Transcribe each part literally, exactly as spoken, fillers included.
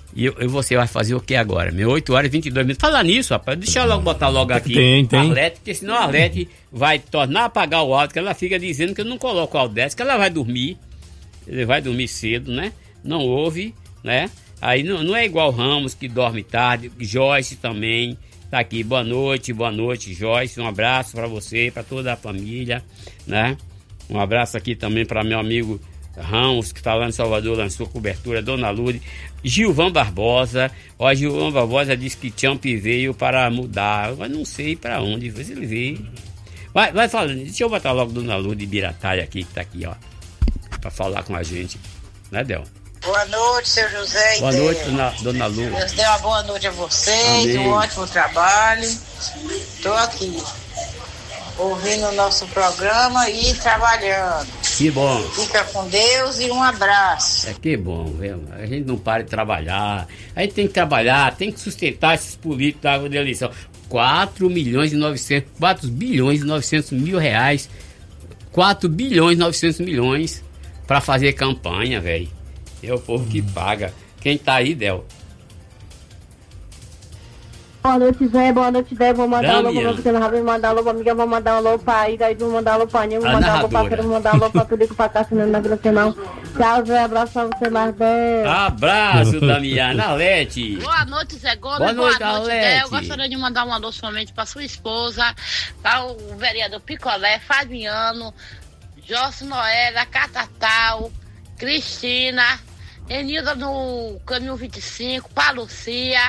E, e você vai fazer o que agora? Meu, oito horas e vinte e dois minutos. Fala nisso, rapaz. Deixa eu logo botar logo aqui. Tem, tem. Arlete, porque senão a Arlete vai tornar a apagar o áudio, que ela fica dizendo que eu não coloco o áudio dessa, que ela vai dormir. Ele vai dormir cedo, né? Não ouve, né? Aí não, não é igual Ramos, que dorme tarde. Joyce também tá aqui. Boa noite, boa noite, Joyce. Um abraço para você, para toda a família, né? Um abraço aqui também para meu amigo Ramos, que está lá em Salvador, lançou cobertura, Dona Lourdes. Gilvan Barbosa. Ó, Gilvan Barbosa disse que Champ veio para mudar. Mas não sei para onde, se ele veio. Vai, vai falando. Deixa eu botar logo Dona Lourdes de Birataia aqui, que tá aqui, ó, para falar com a gente, né, Del? Boa noite, seu José. Boa noite, dona, dona Lu. Deus dê uma boa noite a vocês, Amém. um ótimo trabalho. Estou aqui, ouvindo o nosso programa e trabalhando. Que bom. Fica com Deus e um abraço. É que bom, viu? A gente não para de trabalhar. A gente tem que trabalhar, tem que sustentar esses políticos da água de eleição. quatro milhões e novecentos, quatro bilhões e novecentos mil reais. quatro bilhões e novecentos milhões para fazer campanha, velho. É o povo que paga. Quem tá aí, Del? Boa noite, Zé. Boa noite, Zé. Vou mandar um alô Damiana. pra você, vou mandar um alô pra amiga, vou mandar um alô pra Ida, aí vou mandar um alô pra Aninha, vou A mandar um alô pra narradora. Pedro, vou mandar um alô pra Tulico, pra Cassinano, na Vila Senão. Tchau, Zé. Abraço pra você, Mardel. Abraço, Damiana. Alete. Boa noite, Zé Gomes. Boa Boa noite, noite, Alete. Zé. Eu gostaria de mandar um alô somente para sua esposa, para o vereador Picolé, Fabiano, Jorge Noela, Catatal, Cristina, Enilda no caminho vinte e cinco, para Lucia,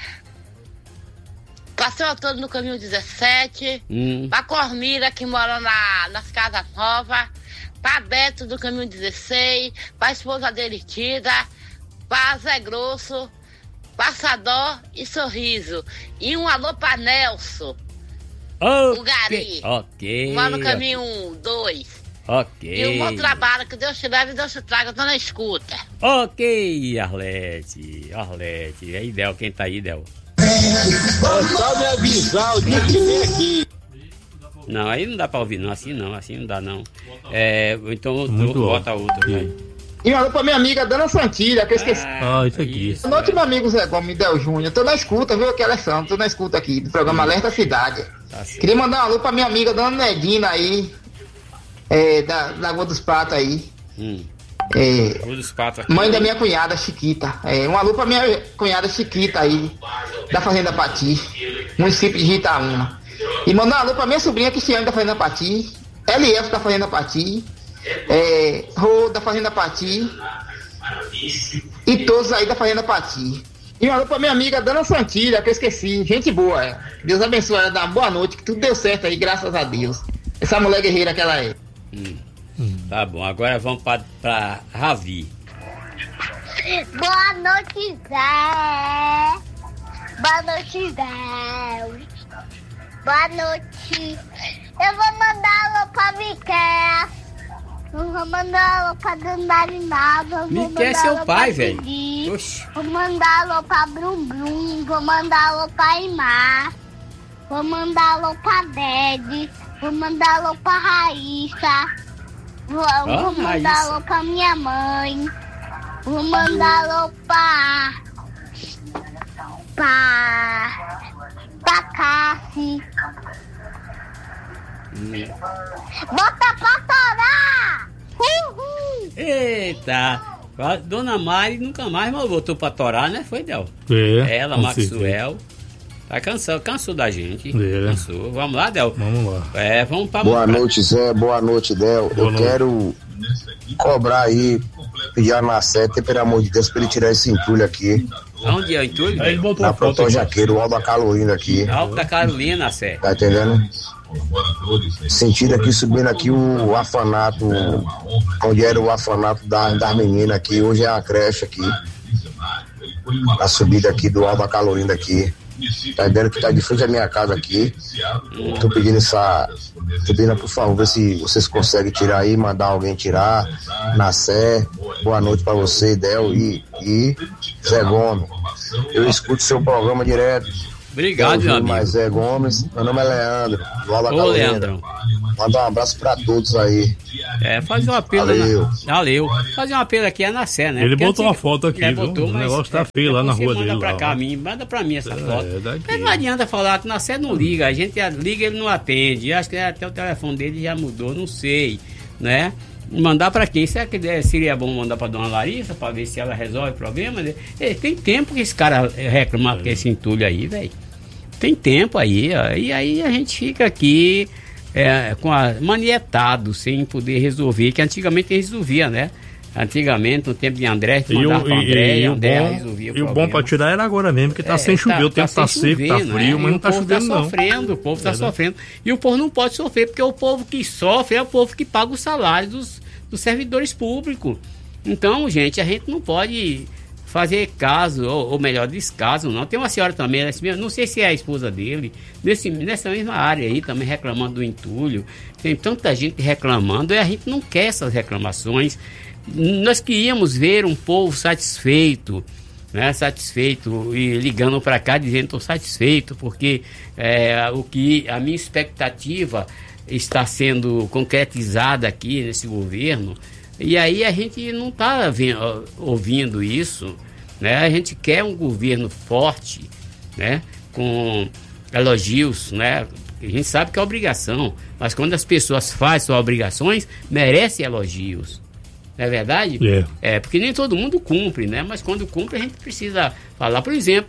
para seu Antônio no caminho dezessete, Hum. para Cormira, que mora na, nas Casas Novas, para Beto do caminho dezesseis, para a esposa dele, Tida, para Zé Grosso, Passador e Sorriso. E um alô para Nelson, Ok. o Gari, Ok. lá no caminho dois. Ok. E um bom trabalho, que Deus te leve e Deus te traga, tô na escuta. Ok, Arlete. Arlete. E aí, Del? Quem tá aí, Del? Só me avisar o dia que vem aqui. Não, aí não dá pra ouvir, não. Assim não, assim não dá, não. É, então, Muito tu, bota outro, né? E um alô pra minha amiga Dona Santilha, que eu esqueci. Ah, isso aqui. Boa noite, meu amigo Zé Gomes Del Júnior. Tô na escuta, viu, aqui, Alessandro? Tô na escuta aqui do programa Alerta Cidade. Tá certo. Queria mandar um alô pra minha amiga Dona Nedina aí, é, da Lagoa dos Patos aí. Hum. É, Rua dos Patos aqui. mãe da minha cunhada, Chiquita. É, um alô pra minha cunhada Chiquita aí, da Fazenda Pati, município de Itaúna. E mandar um alô pra minha sobrinha Cristiane, da Fazenda Pati, Elielso, da Fazenda Pati, é, Rô, da Fazenda Pati, e todos aí da Fazenda Pati. E um alô pra minha amiga Dona Santilha, que eu esqueci, gente boa, é. Deus abençoe ela, dá uma boa noite, que tudo deu certo aí, graças a Deus. Essa mulher guerreira que ela é. Hum. Tá bom, agora vamos pra, pra Ravi. Boa noite, Zé. Boa noite, Zé. Boa noite. Eu vou mandar alô pra Miquel. Eu vou mandar alô pra Dandarinava. Miquel é seu pai, velho. Oxi. Vou mandar alô pra Brum Brum. Vou mandar alô pra Imar. Vou mandar alô pra Dede. Vou mandar alô pra Raíssa. Vou, Ah, vou mandar Raíssa. alô pra minha mãe. Vou mandar alô pra... Pra... Pra Cassi. Hum. Bota pra torar! Uhul! Eita! A Dona Mari nunca mais mas voltou pra torar, né? Foi, Del? É, Ela, com Maxwell. Tá cansado, cansou da gente. É. Cansou. Vamos lá, Del? Vamos lá. É, vamos pra... Boa noite, Zé. Boa noite, Del. Boa Eu noite. quero cobrar aí, pedir a Nacete, pelo amor de Deus, pra ele tirar esse entulho aqui. Onde é o entulho? Aí ele botou Na a foto Proton aqui. Jaqueiro, o Aldo Calorino aqui. Alto da Carolina, Sé. Tá entendendo? Sentindo aqui, subindo aqui o orfanato, onde era o orfanato da, das meninas aqui, hoje é a creche aqui. A subida aqui do Aldo Calorino aqui. Tá entendendo que tá de frente à minha casa aqui. Tô pedindo essa. Tô pedindo, por favor, ver se vocês conseguem tirar aí, mandar alguém tirar. Na Sé. Boa noite pra você, Del e, e Zé Gomes. Eu escuto seu programa direto. Obrigado, meu amigo. Mas Zé Gomes, meu nome é Leandro. Do Aldo Ô, Calorino. Leandrão. Manda um abraço pra todos aí. É, fazer um apelo. Valeu. Na, valeu. Fazer um apelo aqui é na Sé, né? Ele Porque botou antiga, uma foto aqui, é, viu? botou, O mas, negócio tá é, feio lá na rua manda dele. Pra lá, cá, ó. mim, manda pra mim essa É, foto. daqui. Mas não adianta falar que na Sé não liga. A gente liga, ele não atende. Acho que até o telefone dele já mudou, não sei, né? Mandar pra quem? Será que seria bom mandar pra dona Larissa pra ver se ela resolve o problema? É, tem tempo que esse cara reclama com esse entulho aí, velho. Tem tempo aí, ó. E aí a gente fica aqui é, com a, manietado, sem poder resolver, que antigamente resolvia, né? Antigamente, no tempo de André, E o, mandava pra e, André, e, e o André bom, resolvia o e o bom problema. pra tirar era agora mesmo, porque tá É, sem chover, tá, o tempo tá, tá seco, chover, tá não frio, é? mas E não tá chovendo tá não. sofrendo, o povo tá É, né? sofrendo. E o povo não pode sofrer, porque o povo que sofre é o povo que paga o salário dos, dos servidores públicos. Então, gente, a gente não pode fazer caso, ou, ou melhor, descaso, não. Tem uma senhora também, não sei se é a esposa dele, nesse, nessa mesma área aí, também reclamando do entulho. Tem tanta gente reclamando, e a gente não quer essas reclamações. Nós queríamos ver um povo satisfeito, né, satisfeito e ligando para cá dizendo estou satisfeito, porque é, o que a minha expectativa está sendo concretizada aqui nesse governo, e aí a gente não está ouvindo isso, né? A gente quer um governo forte, né, com elogios, né? A gente sabe que é obrigação, mas quando as pessoas fazem suas obrigações, merecem elogios. Não é verdade? É. É, porque nem todo mundo cumpre, né? Mas quando cumpre, a gente precisa falar. Por exemplo,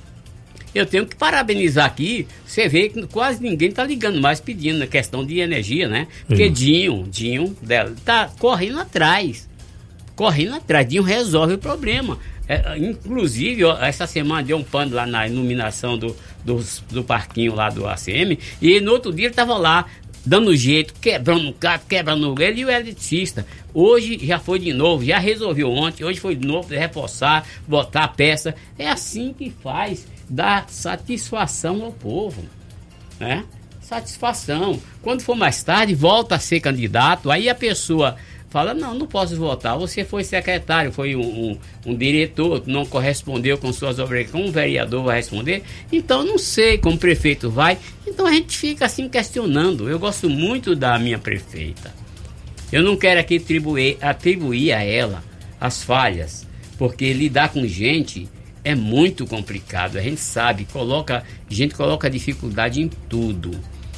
eu tenho que parabenizar aqui, você vê que quase ninguém está ligando mais pedindo na questão de energia, né? Porque Sim. Dinho, Dinho dela, tá correndo atrás. Correndo atrás. Dinho resolve o problema. É, inclusive, ó, essa semana deu um pano lá na iluminação do, do, do parquinho lá do A C M, e no outro dia ele estava lá, dando jeito, quebrando o carro, quebrando ele e o eletricista. Hoje já foi de novo, já resolveu ontem, hoje foi de novo reforçar, botar a peça. É assim que faz, dar satisfação ao povo, né? Satisfação. Quando for mais tarde, volta a ser candidato, aí a pessoa fala, não, não posso votar, você foi secretário, foi um, um, um diretor, não correspondeu com suas obrigações, como um vereador vai responder, então não sei como o prefeito vai, então a gente fica assim questionando. Eu gosto muito da minha prefeita, eu não quero aqui atribuir, atribuir a ela as falhas, porque lidar com gente é muito complicado, a gente sabe, coloca, a gente coloca dificuldade em tudo,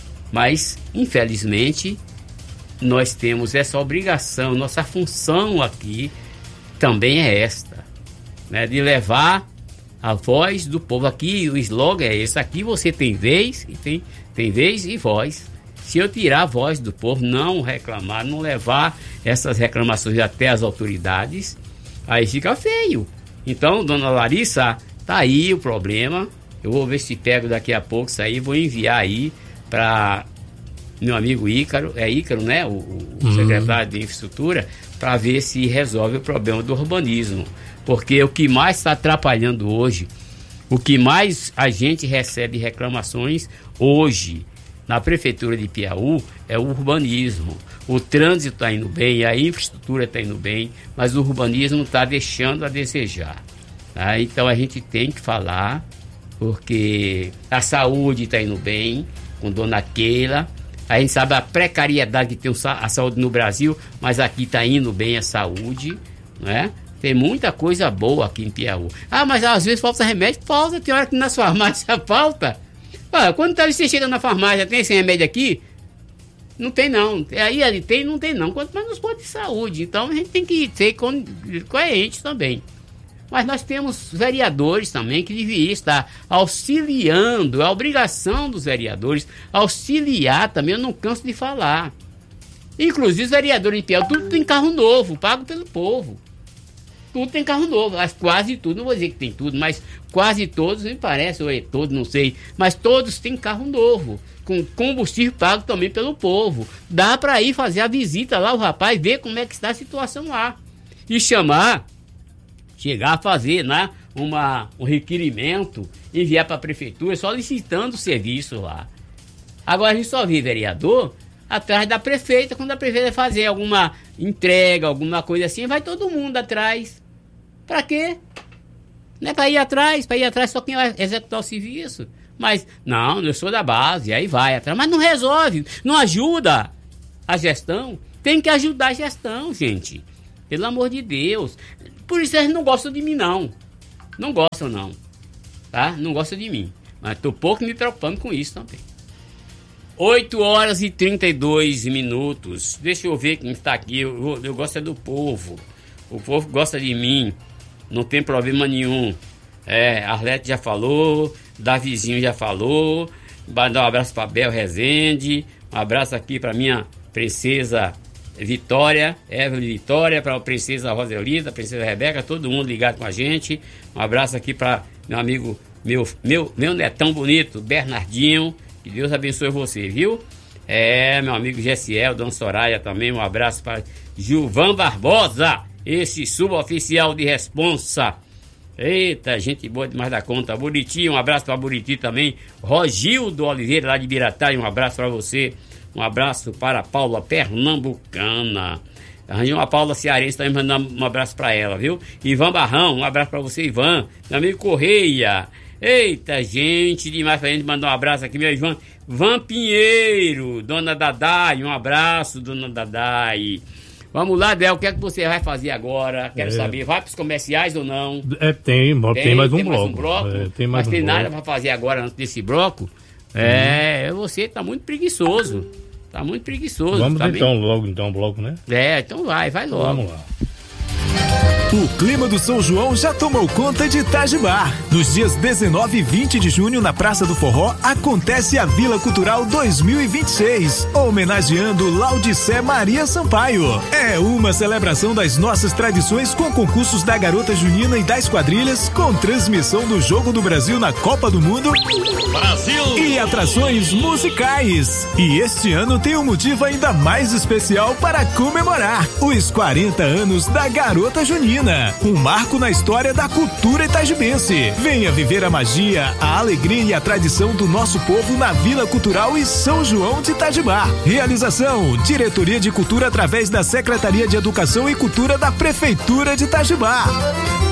mas infelizmente nós temos essa obrigação, nossa função aqui também é esta, né, de levar a voz do povo. Aqui o slogan é esse, aqui você tem vez e tem, tem vez e voz. Se eu tirar a voz do povo, não reclamar, não levar essas reclamações até as autoridades, aí fica feio. Então, dona Larissa, tá aí o problema, eu vou ver se pego daqui a pouco isso aí, vou enviar aí para meu amigo Ícaro, é Ícaro, né, o, o hum. secretário de infraestrutura, para ver se resolve o problema do urbanismo, porque o que mais está atrapalhando hoje, o que mais a gente recebe reclamações hoje na prefeitura de Piauí é o urbanismo. O trânsito está indo bem, a infraestrutura está indo bem, mas o urbanismo está deixando a desejar, tá? Então a gente tem que falar, porque a saúde está indo bem, com dona Keila. A gente sabe a precariedade que tem a saúde no Brasil, mas aqui está indo bem a saúde, né? Tem muita coisa boa aqui em Piauí. Ah, mas às vezes falta remédio? Falta, tem hora que nas farmácias falta. Ah, quando você chega na farmácia, tem esse remédio aqui? Não tem não. Aí ali tem, não tem não. Quanto mais nos postos de saúde. Então a gente tem que ser coerente também. Mas nós temos vereadores também que deveriam estar auxiliando, é a obrigação dos vereadores auxiliar também, eu não canso de falar. Inclusive os vereadores de Piauí, tudo tem carro novo, pago pelo povo. Tudo tem carro novo, quase tudo, não vou dizer que tem tudo, mas quase todos, me parece, ou é todos, não sei, mas todos têm carro novo, com combustível pago também pelo povo. Dá para ir fazer a visita lá, o rapaz, ver como é que está a situação lá. E chamar... chegar a fazer, né, uma, um requerimento, enviar para a prefeitura solicitando o serviço lá. Agora a gente só vê vereador atrás da prefeita, quando a prefeita vai fazer alguma entrega, alguma coisa assim, vai todo mundo atrás. Para quê? Não é para ir atrás, para ir atrás só quem vai executar o serviço. Mas, não, eu sou da base, aí vai atrás, mas não resolve, não ajuda a gestão. tem que ajudar a gestão, gente. Pelo amor de Deus. Por isso eles não gostam de mim, não. Não gostam, não. Tá? Não gostam de mim. Mas tô pouco me preocupando com isso também. oito horas e trinta e dois minutos. Deixa eu ver quem está aqui. Eu, eu gosto é do povo. O povo gosta de mim. Não tem problema nenhum. É, Arlete já falou. Davizinho já falou. Mandar um abraço para Bel Rezende. Um abraço aqui para minha princesa Vitória. Evelyn Vitória. Para a princesa Roselita. A princesa Rebeca. Todo mundo ligado com a gente. Um abraço aqui para meu amigo, meu, meu, meu netão bonito, Bernardinho. Que Deus abençoe você, viu? É, meu amigo Gessiel, Dona Soraya também. Um abraço para Gilvan Barbosa. Esse suboficial de responsa. Eita, gente boa demais da conta. Buriti, um abraço para Buriti também. Rogildo Oliveira, lá de Biratá, um abraço para você. Um abraço para a Paula Pernambucana. Arranjou uma Paula Cearense também, mandando um abraço para ela, viu? Ivan Barrão, um abraço para você, Ivan. Meu amigo Correia. Eita, gente demais pra gente mandar um abraço aqui, meu Ivan. Ivan Pinheiro, Dona Dadai, um abraço, Dona Dadai. Vamos lá, Del, o que é que você vai fazer agora? Quero é. saber, vai pros comerciais ou não? É, tem, tem, tem mais um tem bloco. Mais um bloco é, tem mais mas um tem bloco. nada pra fazer agora antes desse bloco? Hum. É, você tá muito preguiçoso. Tá muito preguiçoso. Vamos tá então bem? logo, então, bloco, né? É, então vai, vai logo. Vamos lá. O clima do São João já tomou conta de Itajibá. Nos dias dezenove e vinte de junho, na Praça do Forró, acontece a Vila Cultural dois mil e vinte e seis, homenageando Laudicé Maria Sampaio. É uma celebração das nossas tradições com concursos da Garota Junina e das quadrilhas, com transmissão do Jogo do Brasil na Copa do Mundo Brasil e atrações musicais. E este ano tem um motivo ainda mais especial para comemorar: os quarenta anos da Garota Junina. Um marco na história da cultura itajibense. Venha viver a magia, a alegria e a tradição do nosso povo na Vila Cultural e São João de Itajibá. Realização: Diretoria de Cultura através da Secretaria de Educação e Cultura da Prefeitura de Itajibá.